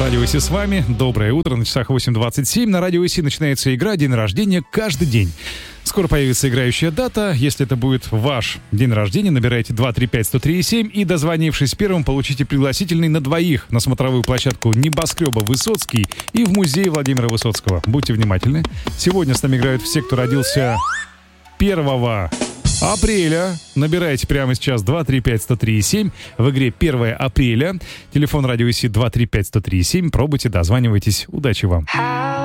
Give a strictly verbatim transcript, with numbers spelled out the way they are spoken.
Радио ИСИ с вами. Доброе утро. На часах восемь двадцать семь. На Радио ИСИ начинается игра «День рождения» каждый день. Скоро появится играющая дата. Если это будет ваш день рождения, набирайте два три пять сто три семь и, дозвонившись первым, получите пригласительный на двоих на смотровую площадку небоскреба «Высоцкий» и в музей Владимира Высоцкого. Будьте внимательны. Сегодня с нами играют все, кто родился первого апреля. Набирайте прямо сейчас два три пять сто три семь. В игре первое апреля. Телефон Радио ИСИ два три пять сто три семь. Пробуйте, дозванивайтесь. Удачи вам.